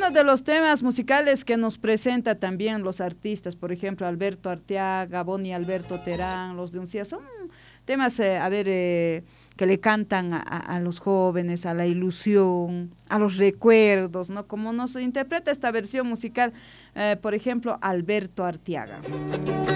uno de los temas musicales que nos presenta también los artistas, por ejemplo, Alberto Arteaga, Bonnie Alberto Terán, los de Uncía, son temas, que le cantan a los jóvenes, a la ilusión, a los recuerdos, ¿no? Como nos interpreta esta versión musical, por ejemplo, Alberto Arteaga.